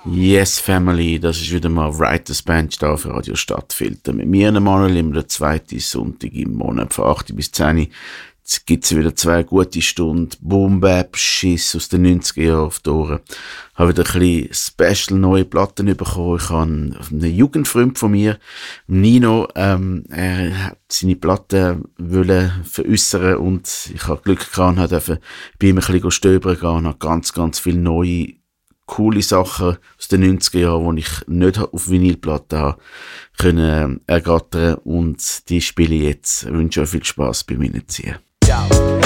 Yes Family, das ist wieder mal Writers Band da für Radio Stadtfilter. Mit mir, Manuel, immer der zweite Sonntag im Monat von 8 bis 10. Jetzt gibt's wieder 2 gute Stunden Boom-Bap-Schiss aus den 90er Jahren auf die Ohren. Habe wieder ein bisschen special neue Platten bekommen. Ich habe einen Jugendfreund von mir, Nino, er hat seine Platten wollen veräussern und ich habe Glück gehabt und durfte bei ihm ein bisschen stöbern gehen und habe ganz, ganz viele neue coole Sachen aus den 90er Jahren, die ich nicht auf Vinylplatten habe, können ergattern und die spiele ich jetzt. Ich wünsche euch viel Spaß beim Reinziehen.